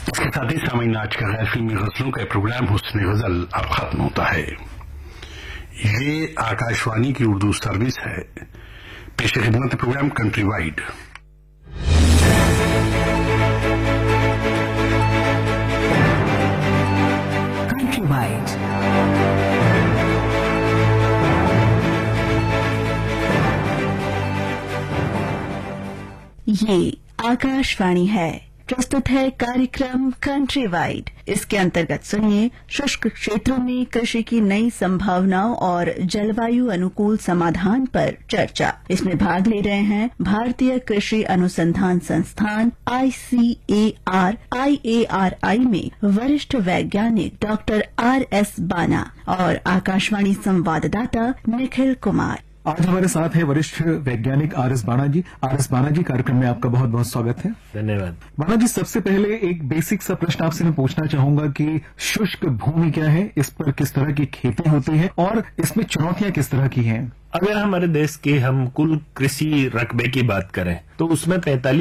इसके साथ ही सामईन आज का गैर फिल्मी गजलों का प्रोग्राम हुस्न गजल अब खत्म होता है। ये आकाशवाणी की उर्दू सर्विस है। पेश खिदमत programme country wide. Country wide ये आकाशवाणी है। प्रस्तुत है कार्यक्रम कंट्री वाइड। इसके अंतर्गत सुनिए शुष्क क्षेत्रों में कृषि की नई संभावनाओं और जलवायु अनुकूल समाधान पर चर्चा। इसमें भाग ले रहे हैं भारतीय कृषि अनुसंधान संस्थान ICAR-IARI में वरिष्ठ वैज्ञानिक डॉक्टर RS बाना और आकाशवाणी संवाददाता निखिल कुमार। आज हमारे साथ है वरिष्ठ वैज्ञानिक RS बाना जी। RS बाना जी, कार्यक्रम में आपका बहुत बहुत स्वागत है। धन्यवाद। बाना जी, सबसे पहले एक बेसिक सा प्रश्न आपसे मैं पूछना चाहूंगा कि शुष्क भूमि क्या है, इस पर किस तरह की खेती होती है और इसमें चुनौतियां किस तरह की हैं? अगर हमारे देश की हम कुल कृषि रकबे की बात करें तो उसमें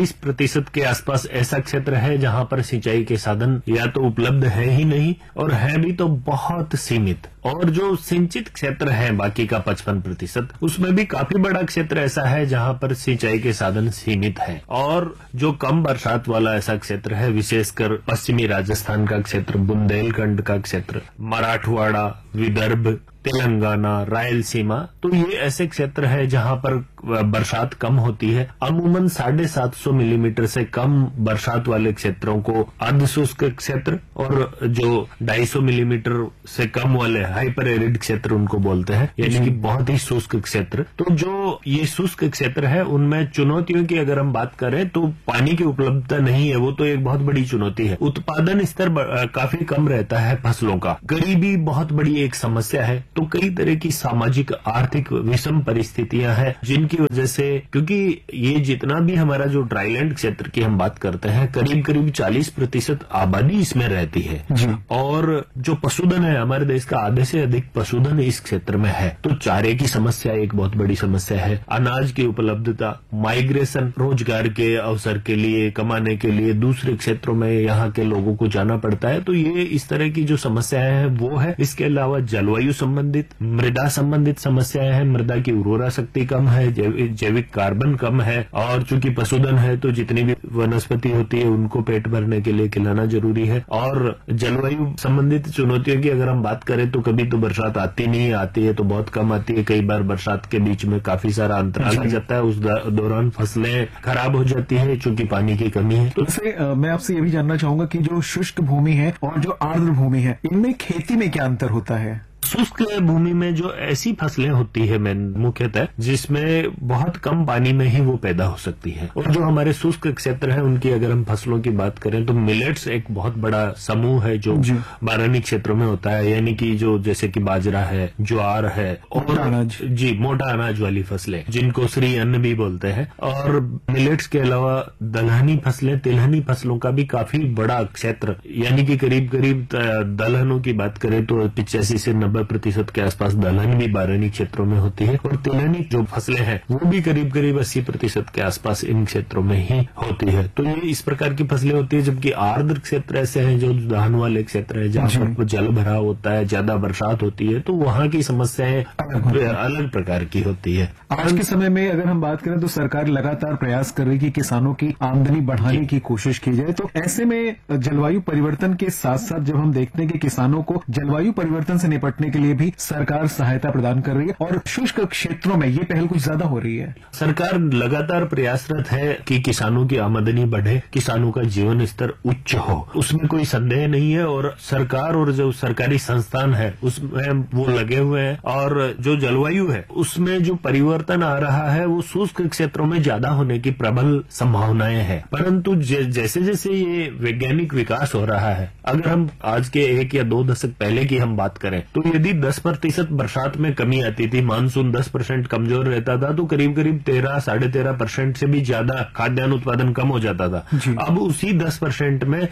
45% के आसपास ऐसा क्षेत्र है जहां पर सिंचाई के साधन या तो उपलब्ध है ही नहीं और है भी तो बहुत सीमित। और जो सिंचित क्षेत्र है बाकी का 55%, उसमें भी काफी बड़ा क्षेत्र ऐसा है जहां पर सिंचाई के साधन सीमित हैं। और जो कम बरसात वाला ऐसा क्षेत्र है, विशेषकर पश्चिमी राजस्थान का क्षेत्र, बुंदेलखंड का क्षेत्र, मराठवाड़ा, विदर्भ, तेलंगाना, रायलसीमा, तो ये ऐसे क्षेत्र है जहां पर बरसात कम होती है। अमूमन 750 मिलीमीटर से कम बरसात वाले क्षेत्रों को अर्ध शुष्क क्षेत्र और जो 250 मिलीमीटर से कम वाले हाइपर एरिड क्षेत्र उनको बोलते हैं, यानी कि बहुत ही शुष्क क्षेत्र। तो जो ये शुष्क क्षेत्र है उनमें चुनौतियों की अगर हम बात करें तो पानी की उपलब्धता नहीं है, वो तो एक बहुत बड़ी चुनौती है। उत्पादन स्तर काफी कम रहता है फसलों का। गरीबी बहुत बड़ी एक समस्या है। तो कई तरह की सामाजिक आर्थिक विषम परिस्थितियां हैं जिनकी वजह से, क्योंकि ये जितना भी हमारा जो ड्राईलैंड क्षेत्र की हम बात करते हैं, करीब करीब 40% आबादी इसमें रहती है। और जो पशुधन है, हमारे देश का आधे से अधिक पशुधन इस क्षेत्र में है। तो चारे की समस्या एक बहुत बड़ी समस्या है। अनाज की उपलब्धता, माइग्रेशन, रोजगार के अवसर के लिए, कमाने के लिए दूसरे क्षेत्रों में यहाँ के लोगों को जाना पड़ता है। तो ये इस तरह की जो समस्याएं हैं वो है। इसके अलावा जलवायु संबंधित, मृदा संबंधित समस्याएं हैं। मृदा की उर्वरा शक्ति कम है, जैविक कार्बन कम है। और चूंकि पशुधन है तो जितनी भी वनस्पति होती है उनको पेट भरने के लिए खिलाना जरूरी है। और जलवायु संबंधित चुनौतियों की अगर हम बात करें तो कभी तो बरसात आती नहीं, आती है तो बहुत कम आती है। कई बार बरसात के बीच में काफी सारा अंतराल आ जाता है, उस दौरान फसलें खराब हो जाती है चूंकि पानी की कमी है। तो मैं आपसे ये भी जानना चाहूंगा कि जो शुष्क भूमि है और जो आर्द्र भूमि है, इनमें खेती में क्या अंतर होता है? शुष्क भूमि में जो ऐसी फसलें होती है मुख्यतः जिसमें बहुत कम पानी में ही वो पैदा हो सकती है। और जो हमारे शुष्क क्षेत्र है उनकी अगर हम फसलों की बात करें तो मिलेट्स एक बहुत बड़ा समूह है जो बारानी क्षेत्रों में होता है, यानी कि जो जैसे कि बाजरा है, ज्वार है और मोटा अनाज वाली फसलें जिनको श्री अन्न भी बोलते हैं। और मिलेट्स के अलावा दलहनी फसलें, तिलहनी फसलों का भी काफी बड़ा क्षेत्र, यानी कि करीब करीब दलहनों की बात करें तो 85 से 90% के आसपास दलहन भी बारानी क्षेत्रों में होती है। और तिलहनी जो फसलें हैं वो भी करीब करीब 80% के आसपास इन क्षेत्रों में ही होती है। तो ये इस प्रकार की फसलें होती है। जबकि आर्द्र क्षेत्र ऐसे हैं जो दान वाले क्षेत्र है जहां पर जल भराव होता है, ज्यादा बरसात होती है, तो वहां की समस्याएं अलग प्रकार की होती है। आज के समय में अगर हम बात करें तो सरकार लगातार प्रयास कर रही है कि किसानों की आमदनी बढ़ाने की कोशिश की जाए। तो ऐसे में जलवायु परिवर्तन के साथ साथ जब हम देखते हैं कि किसानों को जलवायु परिवर्तन से निपटने के लिए भी सरकार सहायता प्रदान कर रही है और शुष्क क्षेत्रों में ये पहल कुछ ज्यादा हो रही है। सरकार लगातार प्रयासरत है कि किसानों की आमदनी बढ़े, किसानों का जीवन स्तर उच्च हो, उसमें कोई संदेह नहीं है। और सरकार और जो सरकारी संस्थान है उसमें वो लगे हुए हैं। और जो जलवायु है उसमें जो परिवर्तन आ रहा है वो शुष्क क्षेत्रों में ज्यादा होने की प्रबल संभावनाएं हैं। परंतु जैसे जैसे ये वैज्ञानिक विकास हो रहा है, अगर हम आज के 1 या 2 दशक पहले की हम बात करें तो ये यदि 10% बरसात में कमी आती थी, मानसून 10% कमजोर रहता था, तो करीब करीब 13-13.5% से भी ज्यादा खाद्यान्न उत्पादन कम हो जाता था। अब उसी 10% में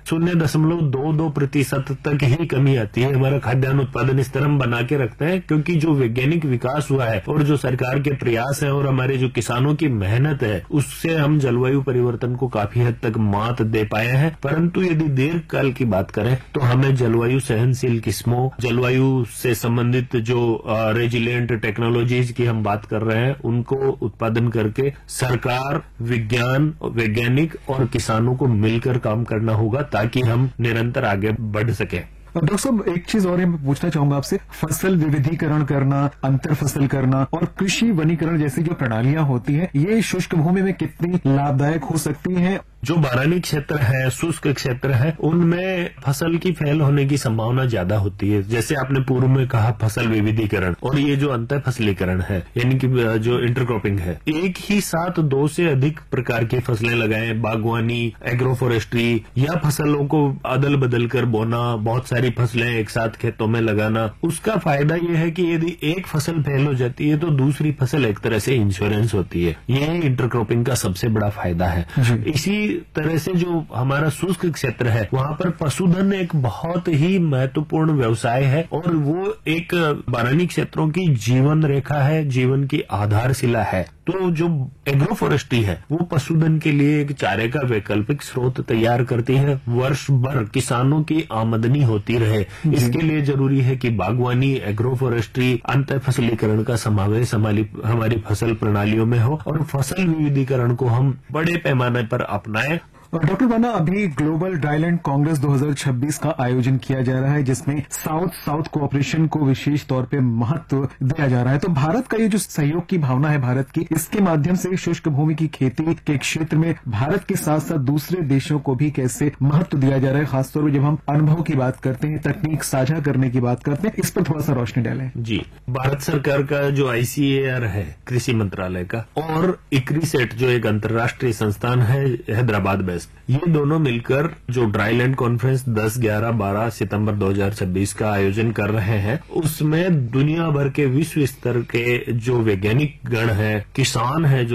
0.22% तक ही कमी आती है। हमारा खाद्यान्न उत्पादन इस तरह हम बना के रखते हैं क्योंकि जो वैज्ञानिक विकास हुआ है और जो सरकार के प्रयास है और हमारे जो किसानों की मेहनत है, उससे हम जलवायु परिवर्तन को काफी हद तक मात दे पाए हैं। परंतु यदि दीर्घ काल की बात करें तो हमें जलवायु सहनशील किस्मों, जलवायु से संबंधित जो रेजिलिएंट टेक्नोलॉजीज की हम बात कर रहे हैं, उनको उत्पादन करके सरकार, विज्ञान, वैज्ञानिक और किसानों को मिलकर काम करना होगा ताकि हम निरंतर आगे बढ़ सके। डॉक्टर साहब, एक चीज और मैं पूछना चाहूंगा आपसे, फसल विविधीकरण करना, अंतर फसल करना और कृषि वनीकरण जैसी जो प्रणालियां होती हैं, ये शुष्क भूमि में कितनी लाभदायक हो सकती हैं? जो बारानी क्षेत्र है, शुष्क क्षेत्र है, उनमें फसल की फैल होने की संभावना ज्यादा होती है। जैसे आपने पूर्व में कहा फसल विविधीकरण, और ये जो अंतर फसलीकरण है यानी कि जो इंटरक्रॉपिंग है, एक ही साथ 2 से अधिक प्रकार की फसलें लगाएं, बागवानी, एग्रोफोरेस्ट्री या फसलों को अदल बदल कर बोना, बहुत सारी फसलें एक साथ खेतों में लगाना, उसका फायदा यह है कि यदि एक फसल फेल हो जाती है तो दूसरी फसल एक तरह से इंश्योरेंस होती है। यह इंटरक्रॉपिंग का सबसे बड़ा फायदा है। इसी तरह से जो हमारा शुष्क क्षेत्र है, वहां पर पशुधन एक बहुत ही महत्वपूर्ण व्यवसाय है और वो एक बारानी क्षेत्रों की जीवन रेखा है, जीवन की आधारशिला है। तो जो एग्रोफोरेस्ट्री है वो पशुधन के लिए एक चारे का वैकल्पिक स्रोत तैयार करती है। वर्ष भर किसानों की आमदनी होती रहे, इसके लिए जरूरी है कि बागवानी, एग्रोफोरेस्ट्री, अंतर फसलीकरण का समावेश हमारी फसल प्रणालियों में हो और फसल विविधीकरण को हम बड़े पैमाने पर अपनाएं। डॉक्टर बाना, अभी ग्लोबल ड्राईलैंड कांग्रेस 2026 का आयोजन किया जा रहा है जिसमें साउथ साउथ कोऑपरेशन को विशेष तौर पे महत्व दिया जा रहा है। तो भारत का ये जो सहयोग की भावना है भारत की, इसके माध्यम से शुष्क भूमि की खेती के क्षेत्र में भारत के साथ साथ दूसरे देशों को भी कैसे महत्व दिया जा रहा है, खासतौर पर जब हम अनुभव की बात करते हैं, तकनीक साझा करने की बात करते हैं, इस पर थोड़ा सा रोशनी डालें। जी, भारत सरकार का जो ICAR है कृषि मंत्रालय का, और इक्रिसेट जो एक अंतर्राष्ट्रीय संस्थान है हैदराबाद बेस्ड, ये दोनों मिलकर जो ड्राईलैंड कॉन्फ्रेंस 10, 11, 12 सितंबर 2026 का आयोजन कर रहे हैं, उसमें दुनिया भर के विश्व स्तर के जो वैज्ञानिक गण हैं, किसान हैं, जो